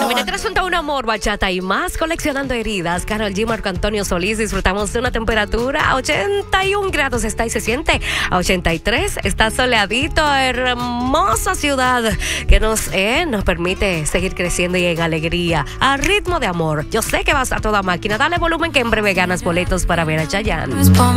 Mira, trasunta un amor, bachata y más, coleccionando heridas. Karol G, Marco Antonio Solís, disfrutamos de una temperatura a 81 grados está y se siente a 83. Está soleadito, hermosa ciudad que nos permite seguir creciendo y en alegría, a ritmo de amor. Yo sé que vas a toda máquina. Dale volumen que en breve ganas boletos para ver a Chayanne.